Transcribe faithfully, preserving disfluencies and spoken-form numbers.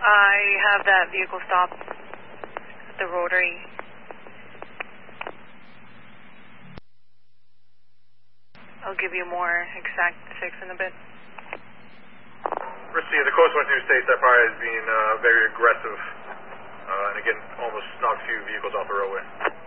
I have that vehicle stopped at the rotary. I'll give you more exact six in a bit. Received. The Coast West News states that Pryor is being uh, very aggressive uh, and again almost knocked a few vehicles off the roadway.